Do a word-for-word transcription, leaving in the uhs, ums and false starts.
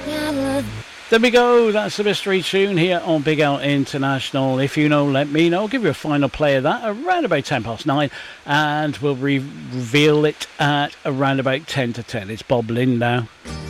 There we go, that's the mystery tune here on Big L International. If you know, let me know. I'll give you a final play of that around about ten past nine, and we'll re- reveal it at around about ten to ten. It's Bob Lynn now.